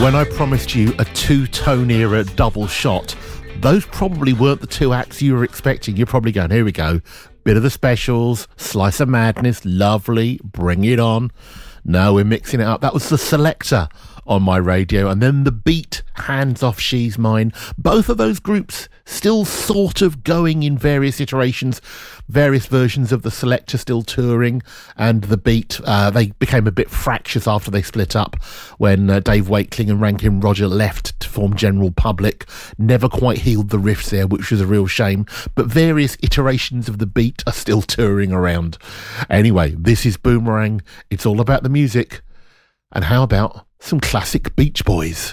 When I promised you a two-tone era double shot, those probably weren't the two acts you were expecting. You're probably going, here we go. Bit of the specials, Slice of Madness, lovely, bring it on. No, we're mixing it up. That was the Selector on my radio, and then the Beat, Hands Off She's Mine. Both of those groups still sort of going in various iterations, various versions of the Selector still touring, and the Beat, they became a bit fractious after they split up when Dave Wakeling and Rankin Roger left to form General Public. Never quite healed the riffs there, which was a real shame, but various iterations of the Beat are still touring around. Anyway, this is Boomerang. It's all about the music. And how about some classic Beach Boys?